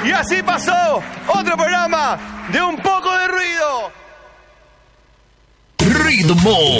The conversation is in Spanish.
Y así pasó otro programa de Un Poco de Ruido. Ritmo